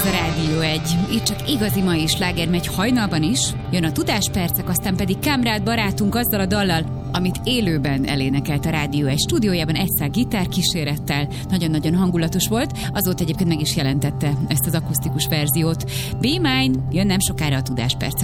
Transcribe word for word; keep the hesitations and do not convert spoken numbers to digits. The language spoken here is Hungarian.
a Rádió egy. Itt csak igazi mai sláger megy hajnalban is. Jön a Tudáspercek, aztán pedig Kamrád barátunk azzal a dallal, amit élőben elénekelt a Rádió egy stúdiójában egyszer gitár kísérettel. Nagyon-nagyon hangulatos volt. Azóta egyébként meg is jelentette ezt az akusztikus verziót. Be Mine, jön nem sokára a Tudáspercek.